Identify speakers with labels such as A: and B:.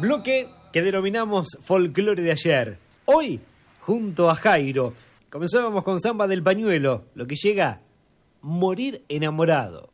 A: Bloque que denominamos Folclore de ayer. Hoy, junto a Jairo, comenzábamos con Samba del Pañuelo, lo que llega, Morir enamorado.